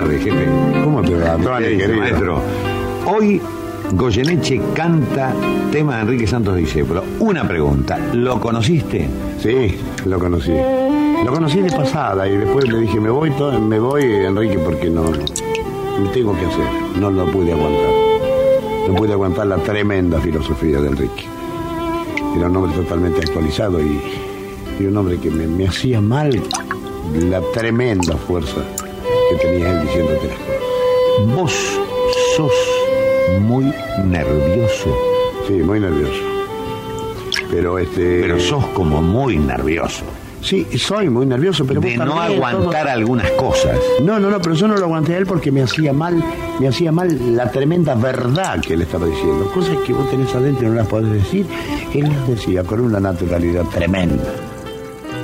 tardes, jefe. ¿Cómo te va, Tony, querido? Maestro, hoy Goyeneche canta tema de Enrique Santos Discépolo. Una pregunta, ¿lo conociste? Sí, lo conocí. Lo conocí de pasada y después le dije, me voy, Enrique, porque no tengo que hacer. No lo pude aguantar. No pude aguantar la tremenda filosofía de Enrique. Era un hombre totalmente actualizado y un hombre que me hacía mal la tremenda fuerza que tenía él diciéndote las cosas. Vos sos muy nervioso. Sí, muy nervioso. Pero sos como muy nervioso. Sí, soy muy nervioso, pero de no aguantar algunas cosas. No, pero yo no lo aguanté a él porque me hacía mal la tremenda verdad que él estaba diciendo. Cosas que vos tenés adentro y no las podés decir, él las decía con una naturalidad tremenda.